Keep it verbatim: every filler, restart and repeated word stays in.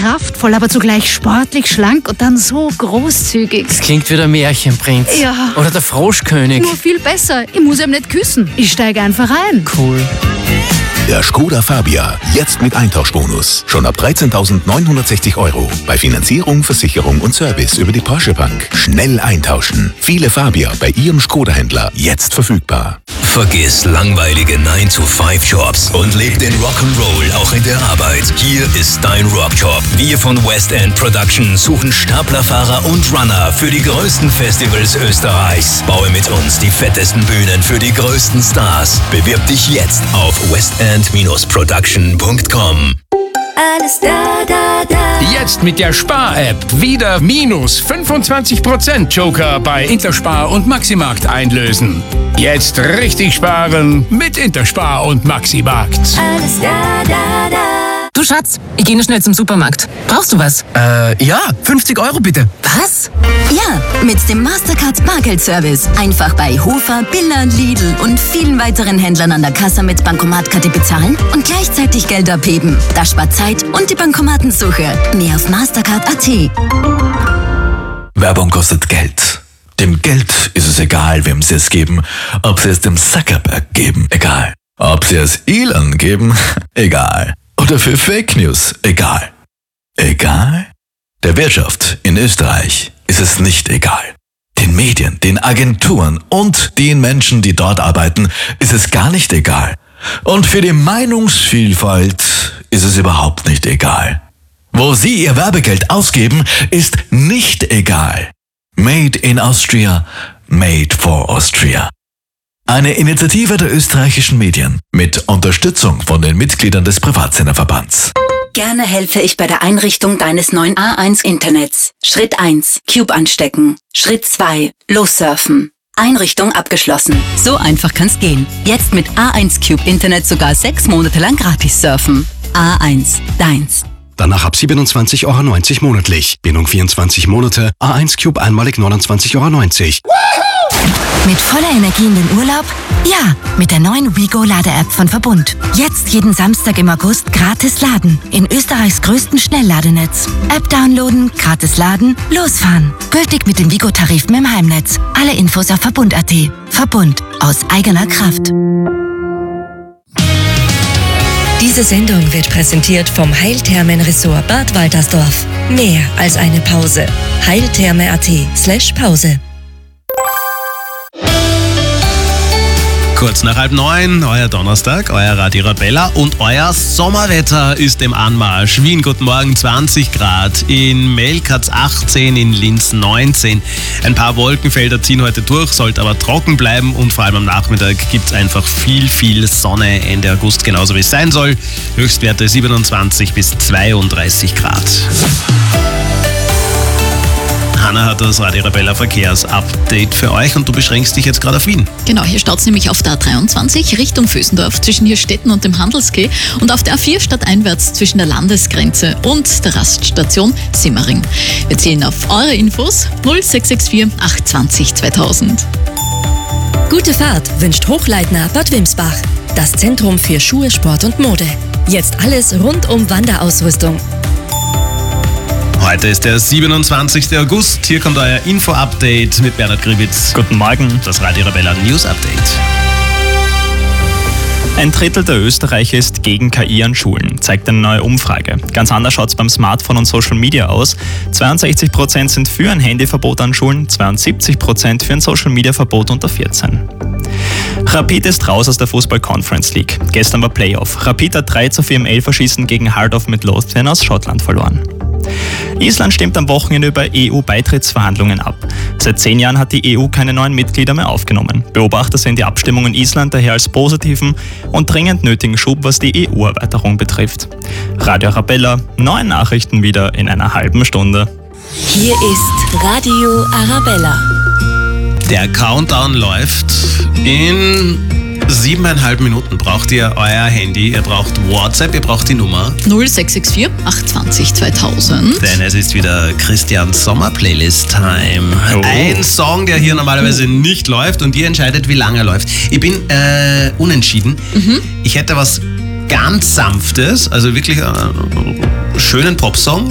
kraftvoll, aber zugleich sportlich, schlank und dann so großzügig. Das klingt wie der Märchenprinz. Ja. Oder der Froschkönig. Nur viel besser. Ich muss ihm nicht küssen. Ich steige einfach ein. Cool. Der Skoda Fabia, jetzt mit Eintauschbonus. Schon ab dreizehntausendneunhundertsechzig Euro. Bei Finanzierung, Versicherung und Service über die Porsche Bank. Schnell eintauschen. Viele Fabia bei Ihrem Skoda-Händler jetzt verfügbar. Vergiss langweilige nine to five Jobs und leb den Rock'n'Roll auch in der Arbeit. Hier ist dein Rockjob. Wir von West End Production suchen Staplerfahrer und Runner für die größten Festivals Österreichs. Baue mit uns die fettesten Bühnen für die größten Stars. Bewirb dich jetzt auf westend production punkt com. Alles da, da, da. Jetzt mit der Spar-App wieder minus fünfundzwanzig Prozent Joker bei Interspar und Maximarkt einlösen. Jetzt richtig sparen mit Interspar und Maximarkt. Alles da, da, da. Du Schatz, ich gehe nur schnell zum Supermarkt. Brauchst du was? Äh, ja, fünfzig Euro bitte. Was? Ja, mit dem Mastercard Bargeldservice. Einfach bei Hofer, Billa, Lidl und vielen weiteren Händlern an der Kasse mit Bankomatkarte bezahlen und gleichzeitig Geld abheben. Das spart Zeit und die Bankomatensuche. Mehr auf mastercard punkt at. Werbung kostet Geld. Dem Geld ist es egal, wem sie es geben. Ob sie es dem Zuckerberg geben, egal. Ob sie es Elon geben, egal. Oder für Fake News, egal. Egal? Der Wirtschaft in Österreich ist es nicht egal. Den Medien, den Agenturen und den Menschen, die dort arbeiten, ist es gar nicht egal. Und für die Meinungsvielfalt ist es überhaupt nicht egal. Wo sie ihr Werbegeld ausgeben, ist nicht egal. Made in Austria, made for Austria. Eine Initiative der österreichischen Medien mit Unterstützung von den Mitgliedern des Privatsenderverbands. Gerne helfe ich bei der Einrichtung deines neuen A eins Internets. Schritt eins. Cube anstecken. Schritt zwei. Lossurfen. Einrichtung abgeschlossen. So einfach kann's gehen. Jetzt mit A eins Cube Internet sogar sechs Monate lang gratis surfen. A eins. Deins. Danach ab siebenundzwanzig Euro neunzig monatlich. Bindung vierundzwanzig Monate. A eins Cube einmalig neunundzwanzig Euro neunzig. Mit voller Energie in den Urlaub? Ja, mit der neuen WeGo-Lade-App von Verbund. Jetzt jeden Samstag im August gratis laden. In Österreichs größten Schnellladenetz. App downloaden, gratis laden, losfahren. Gültig mit den WeGo-Tarifen im Heimnetz. Alle Infos auf verbund punkt at. Verbund. Aus eigener Kraft. Diese Sendung wird präsentiert vom Heilthermen-Ressort Bad Waltersdorf. Mehr als eine Pause. heiltherme punkt at slash Pause. Kurz nach halb neun, euer Donnerstag, euer Radio Arabella und euer Sommerwetter ist im Anmarsch. Wien, guten Morgen, zwanzig Grad, in Melk hat's achtzehn, in Linz neunzehn. Ein paar Wolkenfelder ziehen heute durch, sollte aber trocken bleiben und vor allem am Nachmittag gibt's einfach viel, viel Sonne, Ende August genauso wie es sein soll. Höchstwerte siebenundzwanzig bis zweiunddreißig Grad. Hanna hat das Radio Arabella Verkehrsupdate für euch und du beschränkst dich jetzt gerade auf Wien. Genau, hier staut es nämlich auf der A dreiundzwanzig Richtung Vösendorf zwischen Hirstetten und dem Handelskeh und auf der A vier stadteinwärts zwischen der Landesgrenze und der Raststation Simmering. Wir zählen auf eure Infos null sechs sechs vier acht zwanzig zweitausend. Gute Fahrt wünscht Hochleitner Bad Wimsbach. Das Zentrum für Schuhe, Sport und Mode. Jetzt alles rund um Wanderausrüstung. Heute ist der siebenundzwanzigster August. Hier kommt euer Info-Update mit Bernhard Gribitz. Guten Morgen. Das Radio Arabella News Update. Ein Drittel der Österreicher ist gegen K I an Schulen, zeigt eine neue Umfrage. Ganz anders schaut es beim Smartphone und Social Media aus. zweiundsechzig Prozent sind für ein Handyverbot an Schulen, zweiundsiebzig Prozent für ein Social Media Verbot unter vierzehn. Rapid ist raus aus der Fußball-Conference League. Gestern war Playoff. Rapid hat drei zu vier im Elferschießen gegen Heart of Midlothian aus Schottland verloren. Island stimmt am Wochenende über E U-Beitrittsverhandlungen ab. Seit zehn Jahren hat die E U keine neuen Mitglieder mehr aufgenommen. Beobachter sehen die Abstimmung in Island daher als positiven und dringend nötigen Schub, was die E U-Erweiterung betrifft. Radio Arabella, neue Nachrichten wieder in einer halben Stunde. Hier ist Radio Arabella. Der Countdown läuft. In siebeneinhalb Minuten braucht ihr euer Handy, ihr braucht WhatsApp, ihr braucht die Nummer null sechs sechs vier acht zwanzig zweitausend. Denn es ist wieder Christians Sommer-Playlist-Time. Oh. Ein Song, der hier normalerweise nicht läuft und ihr entscheidet, wie lange er läuft. Ich bin äh, unentschieden. Mhm. Ich hätte was ganz Sanftes, also wirklich einen schönen Popsong.